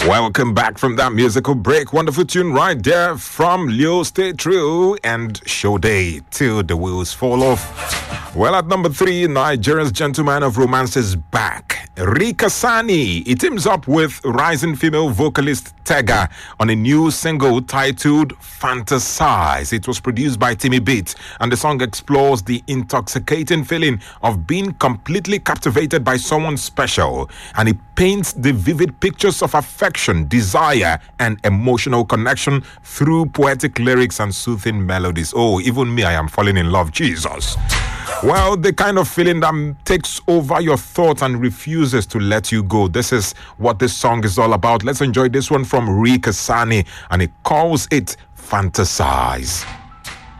Welcome back from that musical break. Wonderful tune right there from Leo Stay True and Show Day till the wheels fall off. Well, at number 3, Nigeria's gentleman of romance is back. Rika Sani. He teams up with rising female vocalist Tega on a new single titled Fantasize. It was produced by Timmy Beat, and the song explores the intoxicating feeling of being completely captivated by someone special, and it paints the vivid pictures of affection, desire, and emotional connection through poetic lyrics and soothing melodies. Oh, even me, I am falling in love, Jesus. Well, the kind of feeling that takes over your thoughts and refuses to let you go. This is what this song is all about. Let's enjoy this one from Rika Sani, and it calls it Fantasize.